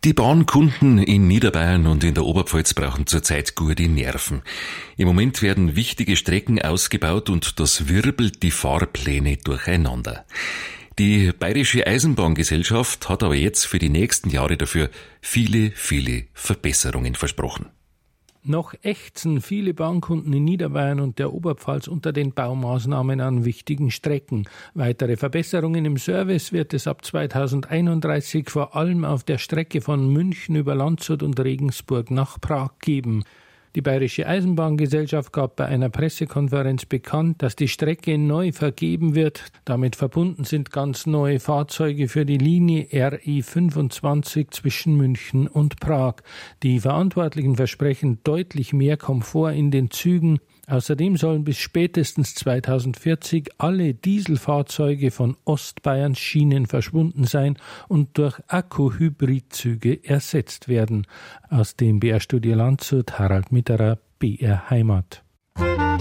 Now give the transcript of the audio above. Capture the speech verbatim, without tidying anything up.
Die Bahnkunden in Niederbayern und in der Oberpfalz brauchen zurzeit gute Nerven. Im Moment werden wichtige Strecken ausgebaut und das wirbelt die Fahrpläne durcheinander. Die Bayerische Eisenbahngesellschaft hat aber jetzt für die nächsten Jahre dafür viele, viele Verbesserungen versprochen. Noch ächzen viele Bahnkunden in Niederbayern und der Oberpfalz unter den Baumaßnahmen an wichtigen Strecken. Weitere Verbesserungen im Service wird es ab zweitausendeinunddreißig vor allem auf der Strecke von München über Landshut und Regensburg nach Prag geben. Die Bayerische Eisenbahngesellschaft gab bei einer Pressekonferenz bekannt, dass die Strecke neu vergeben wird. Damit verbunden sind ganz neue Fahrzeuge für die Linie R E fünfundzwanzig zwischen München und Prag. Die Verantwortlichen versprechen deutlich mehr Komfort in den Zügen. Außerdem sollen bis spätestens zweitausendvierzig alle Dieselfahrzeuge von Ostbayerns Schienen verschwunden sein und durch Akku-Hybridzüge ersetzt werden. Aus dem B R-Studio Landshut Harald Mitterer, B R Heimat.